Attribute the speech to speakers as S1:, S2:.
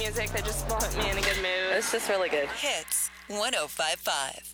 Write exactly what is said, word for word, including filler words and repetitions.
S1: music that just will put me in a good mood.
S2: It's just really good.
S3: Hits one oh five point five.